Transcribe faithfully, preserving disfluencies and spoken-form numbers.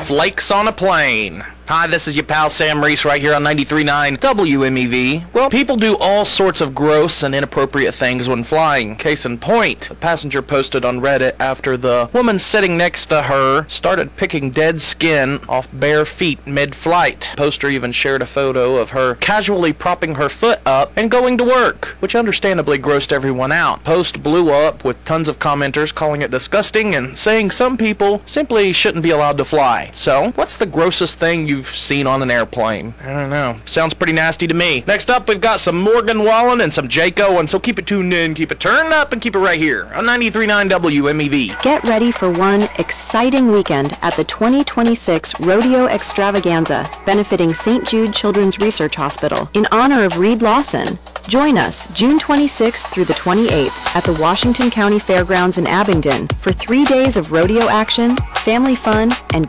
Flakes on a plane. Hi, this is your pal Sam Reese right here on ninety-three point nine W M E V. Well, people do all sorts of gross and inappropriate things when flying. Case in point, a passenger posted on Reddit after the woman sitting next to her started picking dead skin off bare feet mid-flight. Poster even shared a photo of her casually propping her foot up and going to work, which understandably grossed everyone out. Post blew up with tons of commenters calling it disgusting and saying some people simply shouldn't be allowed to fly. So, what's the grossest thing you've seen on an airplane? I don't know. Sounds pretty nasty to me. Next up, we've got some Morgan Wallen and some Jake Owen, so keep it tuned in, keep it turned up, and keep it right here on ninety-three point nine W M E V. Get ready for one exciting weekend at the twenty twenty-six Rodeo Extravaganza, benefiting Saint Jude Children's Research Hospital in honor of Reed Lawson. Join us June twenty-sixth through the twenty-eighth at the Washington County Fairgrounds in Abingdon for three days of rodeo action, family fun, and